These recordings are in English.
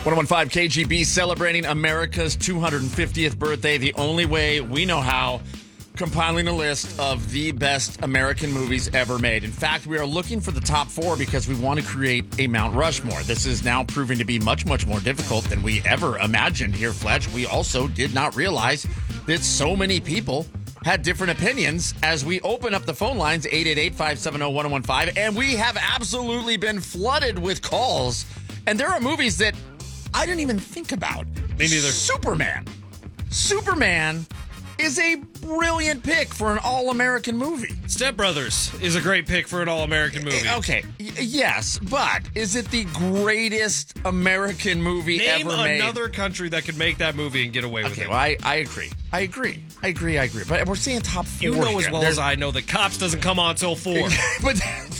1015 KGB celebrating America's 250th birthday the only way we know how, compiling a list of the best American movies ever made. In fact, we are looking for the top 4 because we want to create a Mount Rushmore. This is now proving to be much, much more difficult than we ever imagined here, Fletch. We also did not realize that so many people had different opinions as we open up the phone lines, 888-570-1015, and we have absolutely been flooded with calls. And there are movies that I didn't even think about. Me neither. Superman is a brilliant pick for an all-American movie. Step Brothers is a great pick for an all-American movie. Okay, yes, but is it the greatest American movie Name ever made? another country that could make that movie and get away with Okay, it. well, I agree. But we're saying top 4. You know as here. well as I know that Cops doesn't come on till 4. But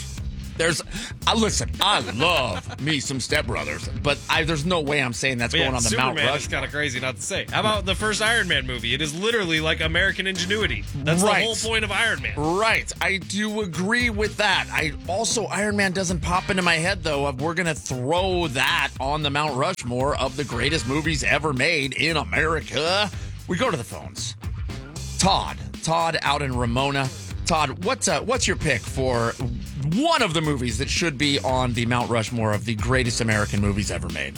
listen, I love me some Step Brothers, but there's no way I'm saying that's going on the Superman Mount Rushmore. is kind of crazy not to say. How about the first Iron Man movie? It is literally like American ingenuity. That's Right. the whole point of Iron Man. Right, I do agree with that. Iron Man doesn't pop into my head, though, of we're going to throw that on the Mount Rushmore of the greatest movies ever made in America. We go to the phones. Todd out in Ramona. Todd, what's your pick for one of the movies that should be on the Mount Rushmore of the greatest American movies ever made?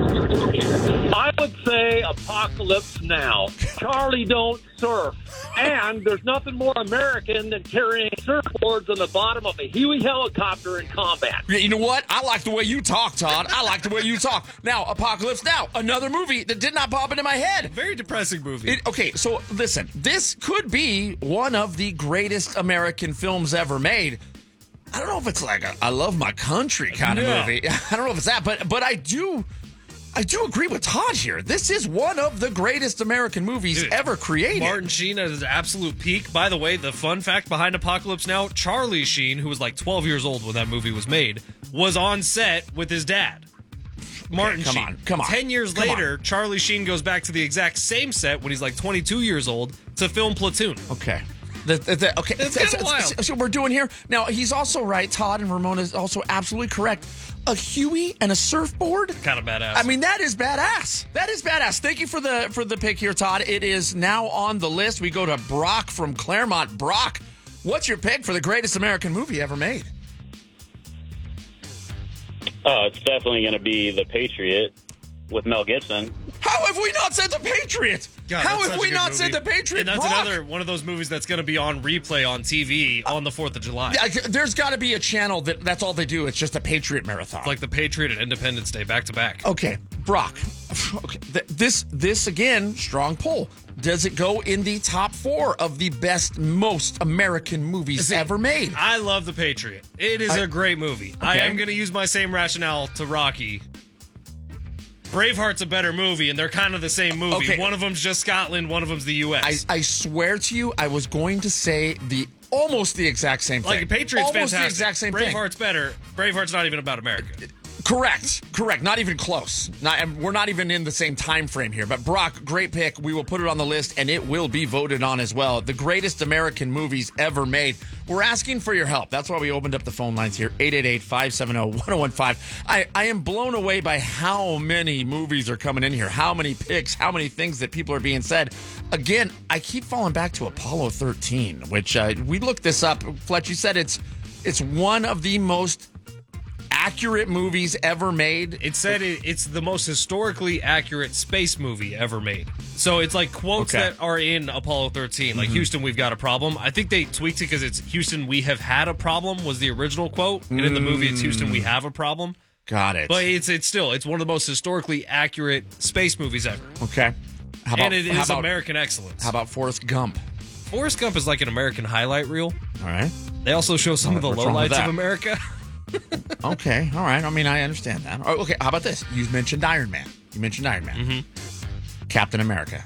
I would say Apocalypse Now. Charlie don't surf. And there's nothing more American than carrying surfboards on the bottom of a Huey helicopter in combat. You know what? I like the way you talk, Todd. I like the way you talk. Now, Apocalypse Now, another movie that did not pop into my head. Very depressing movie. Okay, so listen, this could be one of the greatest American films ever made. I don't know if it's like a I love my country kind of movie. I don't know if it's that, but I do agree with Todd here. This is one of the greatest American movies ever created. Martin Sheen at his absolute peak. By the way, the fun fact behind Apocalypse Now, Charlie Sheen, who was like 12 years old when that movie was made, was on set with his dad. Martin Sheen. Come on. 10 years later, Charlie Sheen goes back to the exact same set when he's like 22 years old to film Platoon. Okay. Okay, It's kind of wild. So we're doing here. Now, he's also right. Todd and Ramona is also absolutely correct. A Huey and a surfboard? Kind of badass. I mean, that is badass. That is badass. Thank you for the pick here, Todd. It is now on the list. We go to Brock from Claremont. Brock, what's your pick for the greatest American movie ever made? It's definitely going to be The Patriot with Mel Gibson. How have we not said The Patriot? God, How that's have such we a good not movie. said The Patriot? And that's Brock? another one of those movies that's going to be on replay on TV on the 4th of July. Yeah, there's got to be a channel that's all they do. It's just a Patriot marathon. Like the Patriot and Independence Day back to back. Okay, Brock. Okay, this again, strong pull. Does it go in the top 4 of the best, most American movies ever made? I love The Patriot. It is a great movie. I am going to use my same rationale to Rocky. Braveheart's a better movie, and they're kind of the same movie. Okay. One of them's just Scotland, one of them's the U.S. I swear to you, I was going to say almost the exact same thing. Like, Patriot's almost fantastic. the exact same thing. Braveheart's better. Braveheart's not even about America. Correct. Not even close. And we're not even in the same time frame here. But Brock, great pick. We will put it on the list, and it will be voted on as well. The greatest American movies ever made. We're asking for your help. That's why we opened up the phone lines here, 888-570-1015. I am blown away by how many movies are coming in here, how many picks, how many things that people are being said. Again, I keep falling back to Apollo 13, which we looked this up. Fletch, you said it's one of the most accurate movies ever made. It said it's the most historically accurate space movie ever made. So it's like quotes that are in Apollo 13. Like, Houston, we've got a problem. I think they tweaked it because it's Houston, we have had a problem was the original quote. And in the movie, it's Houston, we have a problem. Got it. But it's one of the most historically accurate space movies ever. Okay. And it is American excellence. How about Forrest Gump? Forrest Gump is like an American highlight reel. All right. They also show some of the What's wrong with lowlights that? of America. Okay. All right. I mean, I understand that. Oh, okay. How about this? You mentioned Iron Man. Captain America.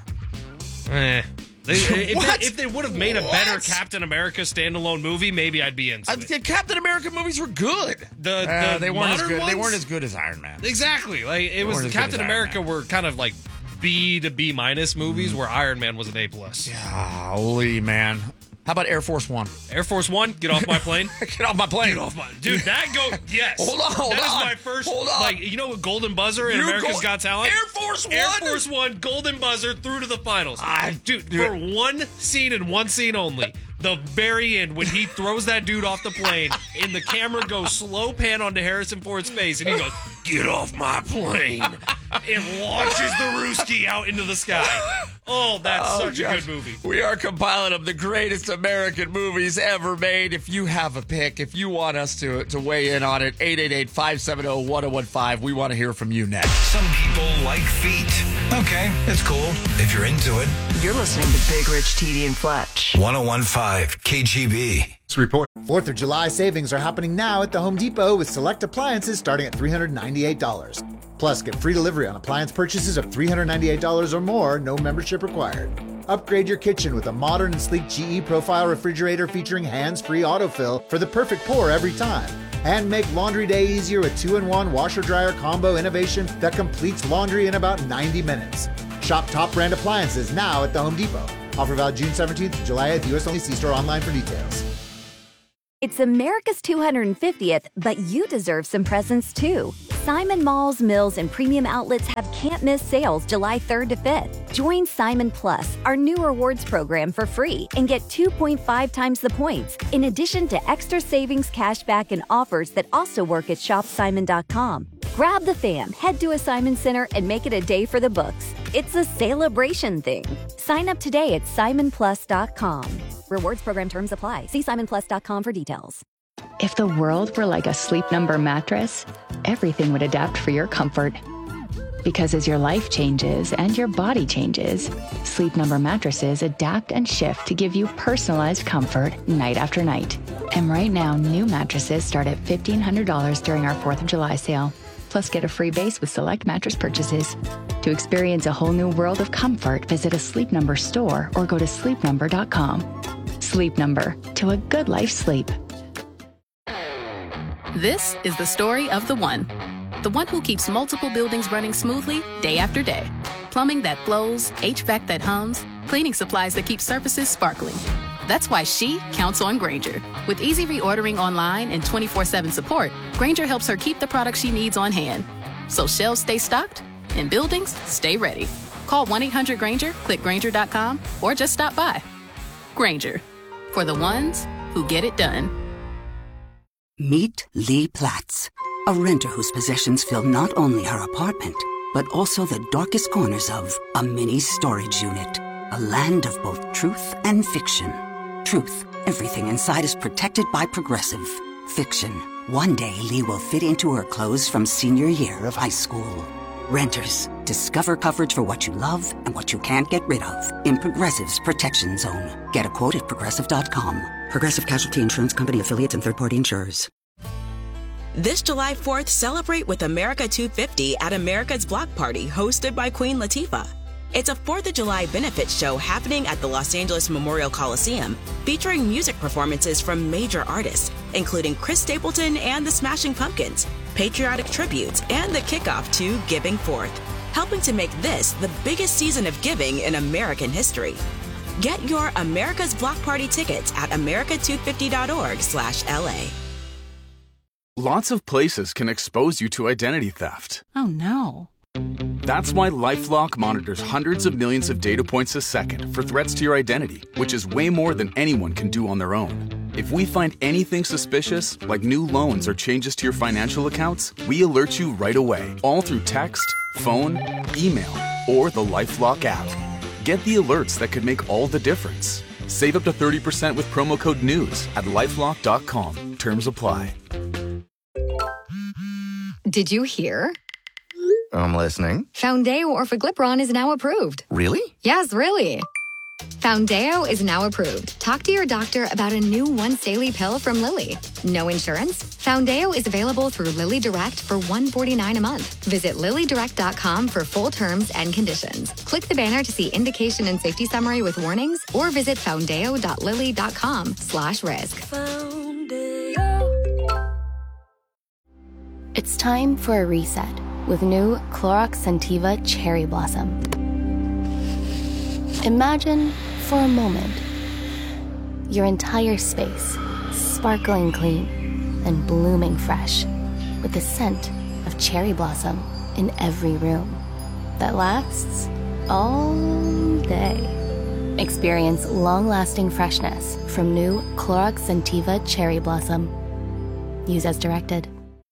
If they would have made a better What? Captain America standalone movie, maybe I'd be into it. The Captain America movies were good. The they weren't as modern good. They ones? weren't as good as Iron Man. Exactly. Like it was weren't as good Captain as Iron America Man. were kind of like B to B minus movies, where Iron Man was an A+. Golly, man. How about Air Force One? Air Force One, get off my plane. Get off my plane. Get off my... Dude, that go... Yes. Hold on. That is my first... Hold on. Like, you know what Golden Buzzer in America's Got Talent? Air Force One? Air Force One, Golden Buzzer, through to the finals. Dude, for one scene and one scene only, the very end, when he throws that dude off the plane, and the camera goes slow pan onto Harrison Ford's face, and he goes, "Get off my plane," and launches the Ruski out into the sky. Oh, that's such a good movie. We are compiling of the greatest American movies ever made. If you have a pick, if you want us to weigh in on it, 888-570-1015. We want to hear from you next. Some people like feet. Okay, it's cool if you're into it. You're listening to Big Rich, TD, and Fletch. 101.5 KGB. Report. 4th of July savings are happening now at the Home Depot with select appliances starting at $398. Plus, get free delivery on appliance purchases of $398 or more, no membership required. Upgrade your kitchen with a modern and sleek GE Profile refrigerator featuring hands-free autofill for the perfect pour every time. And make laundry day easier with 2-in-1 washer-dryer combo innovation that completes laundry in about 90 minutes. Shop top brand appliances now at the Home Depot. Offer valid June 17th to July 8th. U.S. only. See store online for details. It's America's 250th, but you deserve some presents too. Simon Malls, Mills, and Premium Outlets have can't-miss sales July 3rd to 5th. Join Simon Plus, our new rewards program, for free and get 2.5 times the points, in addition to extra savings, cashback, and offers that also work at shopsimon.com. Grab the fam, head to a Simon Center, and make it a day for the books. It's a celebration thing. Sign up today at simonplus.com. Rewards program terms apply. See simonplus.com for details. If the world were like a Sleep Number mattress, everything would adapt for your comfort. Because as your life changes and your body changes, Sleep Number mattresses adapt and shift to give you personalized comfort night after night. And right now, new mattresses start at $1,500 during our 4th of July sale. Plus, get a free base with select mattress purchases. To experience a whole new world of comfort, visit a Sleep Number store or go to sleepnumber.com. Sleep Number, to a good life sleep. This is the story of the one who keeps multiple buildings running smoothly day after day. Plumbing that flows, HVAC that hums, cleaning supplies that keep surfaces sparkling. That's why she counts on Grainger. With easy reordering online and 24/7 support, Grainger helps her keep the products she needs on hand. So shelves stay stocked and buildings stay ready. Call 1-800-GRAINGER, click Grainger.com, or just stop by. Grainger, for the ones who get it done. Meet Lee Platts, a renter whose possessions fill not only her apartment, but also the darkest corners of a mini storage unit. A land of both truth and fiction. Truth, everything inside is protected by Progressive. Fiction, one day Lee will fit into her clothes from senior year of high school. Renters, discover coverage for what you love and what you can't get rid of in Progressive's Protection Zone. Get a quote at Progressive.com. Progressive Casualty Insurance Company, affiliates, and third-party insurers. This July 4th, celebrate with America 250 at America's Block Party, hosted by Queen Latifah. It's a 4th of July benefit show happening at the Los Angeles Memorial Coliseum, featuring music performances from major artists, including Chris Stapleton and the Smashing Pumpkins, patriotic tributes, and the kickoff to Giving Forth, helping to make this the biggest season of giving in American history. Get your America's Block Party tickets at america250.org/LA. Lots of places can expose you to identity theft. Oh no. That's why LifeLock monitors hundreds of millions of data points a second for threats to your identity, which is way more than anyone can do on their own. If we find anything suspicious, like new loans or changes to your financial accounts, we alert you right away, all through text, phone, email, or the LifeLock app. Get the alerts that could make all the difference. Save up to 30% with promo code NEWS at LifeLock.com. Terms apply. Did you hear? I'm listening. Foundeo Orforglipron is now approved. Really? Yes, really. Foundeo is now approved. Talk to your doctor about a new once-daily pill from Lilly. No insurance? Foundeo is available through Lilly Direct for $149 a month. Visit LillyDirect.com for full terms and conditions. Click the banner to see indication and safety summary with warnings, or visit foundeo.lilly.com/risk. It's time for a reset with new Clorox Scentiva Cherry Blossom. Imagine, for a moment, Your entire space, sparkling clean and blooming fresh, with the scent of cherry blossom in every room that lasts all day. Experience long-lasting freshness from new Clorox Scentiva Cherry Blossom. Use as directed.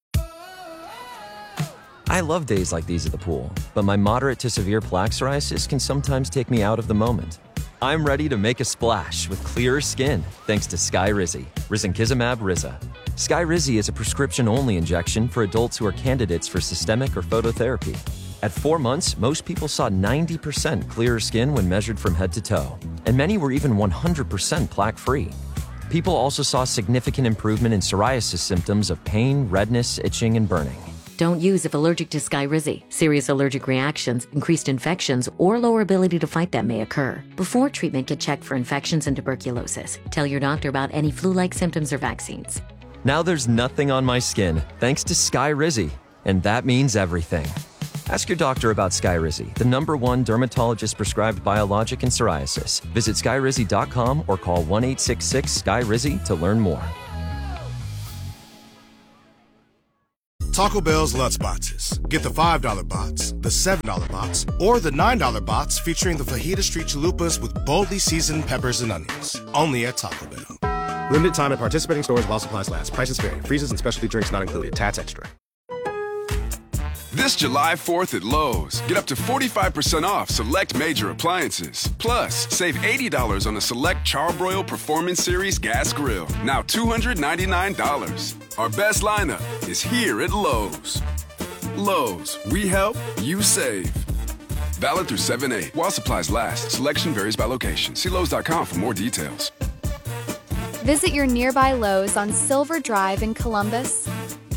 I love days like these at the pool, but my moderate to severe plaque psoriasis can sometimes take me out of the moment. I'm ready to make a splash with clearer skin thanks to Skyrizi, Risankizumab Riza. Skyrizi is a prescription-only injection for adults who are candidates for systemic or phototherapy. At 4 months, most people saw 90% clearer skin when measured from head to toe, and many were even 100% plaque-free. People also saw significant improvement in psoriasis symptoms of pain, redness, itching, and burning. Don't use if allergic to Skyrizi. Serious allergic reactions, increased infections, or lower ability to fight them may occur. Before treatment, get checked for infections and tuberculosis. Tell your doctor about any flu-like symptoms or vaccines. Now there's nothing on my skin thanks to Skyrizi, and that means everything. Ask your doctor about Skyrizi, the #1 dermatologist-prescribed biologic in psoriasis. Visit Skyrizi.com or call 1-866-SKYRIZI to learn more. Taco Bell's Lutz Boxes. Get the $5 box, the $7 box, or the $9 box featuring the Fajita Street Chalupas with boldly seasoned peppers and onions. Only at Taco Bell. Limited time at participating stores while supplies last. Prices vary. Freezes and specialty drinks not included. Tats extra. This July 4th at Lowe's, get up to 45% off select major appliances. Plus, save $80 on a select Charbroil Performance Series gas grill. Now $299. Our best lineup is here at Lowe's. Lowe's, we help, you save. Valid through 7/8 while supplies last. Selection varies by location. See Lowes.com for more details. Visit your nearby Lowe's on Silver Drive in Columbus.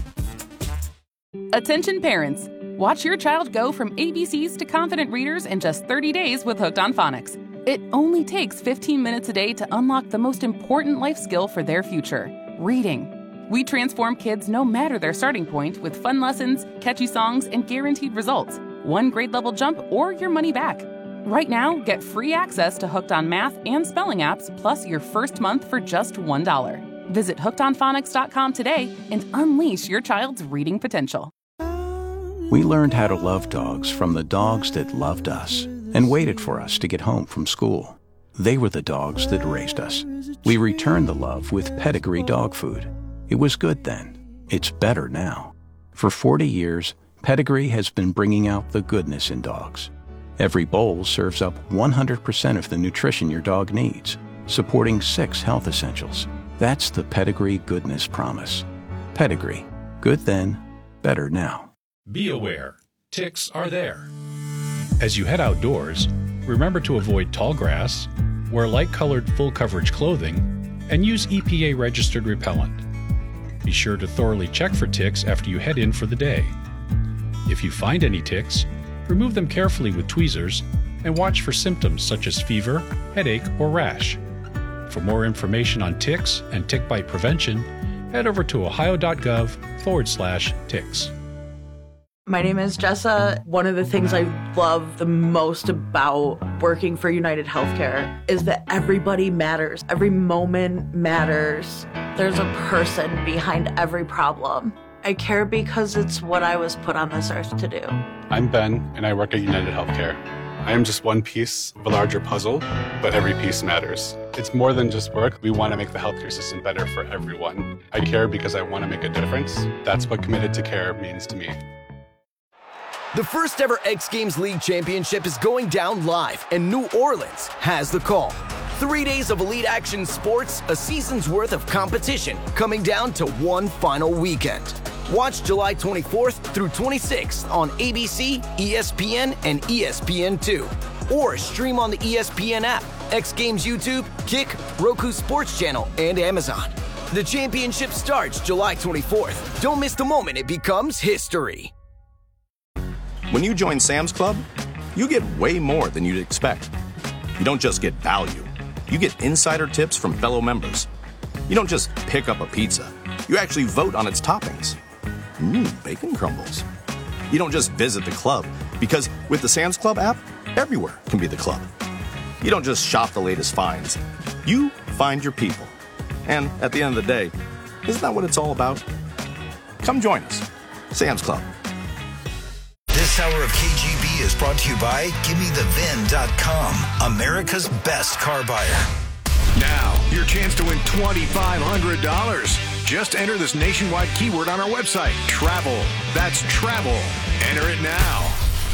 Attention parents, watch your child go from ABCs to confident readers in just 30 days with Hooked on Phonics. It only takes 15 minutes a day to unlock the most important life skill for their future, reading. We transform kids no matter their starting point with fun lessons, catchy songs, and guaranteed results. One grade level jump or your money back. Right now, get free access to Hooked on Math and Spelling apps plus your first month for just $1. Visit hookedonphonics.com today and unleash your child's reading potential. We learned how to love dogs from the dogs that loved us and waited for us to get home from school. They were the dogs that raised us. We returned the love with Pedigree dog food. It was good then. It's better now. For 40 years, Pedigree has been bringing out the goodness in dogs. Every bowl serves up 100% of the nutrition your dog needs, supporting 6 health essentials. That's the Pedigree Goodness Promise. Pedigree. Good then, better now. Be aware, ticks are there. As you head outdoors, remember to avoid tall grass, wear light-colored full-coverage clothing, and use EPA-registered repellent. Be sure to thoroughly check for ticks after you head in for the day. If you find any ticks, remove them carefully with tweezers and watch for symptoms such as fever, headache, or rash. For more information on ticks and tick bite prevention, head over to ohio.gov/ticks. My name is Jessa. One of the things I love the most about working for United Healthcare is that everybody matters. Every moment matters. There's a person behind every problem. I care because it's what I was put on this earth to do. I'm Ben, and I work at United Healthcare. I am just one piece of a larger puzzle, but every piece matters. It's more than just work. We want to make the healthcare system better for everyone. I care because I want to make a difference. That's what Committed to Care means to me. The first ever X Games League Championship is going down live, and New Orleans has the call. 3 days of elite action sports, a season's worth of competition, coming down to one final weekend. Watch July 24th through 26th on ABC, ESPN, and ESPN2. Or stream on the ESPN app, X Games YouTube, Kick, Roku Sports Channel, and Amazon. The championship starts July 24th. Don't miss the moment it becomes history. When you join Sam's Club, you get way more than you'd expect. You don't just get value. You get insider tips from fellow members. You don't just pick up a pizza. You actually vote on its toppings. Bacon crumbles. You don't just visit the club, because with the Sam's Club app, everywhere can be the club. You don't just shop the latest finds. You find your people. And at the end of the day, isn't that what it's all about? Come join us. Sam's Club. This hour of KGB is brought to you by GiveMeTheVIN.com, America's best car buyer. Now, your chance to win $2,500. Just enter this nationwide keyword on our website, travel. That's travel. Enter it now.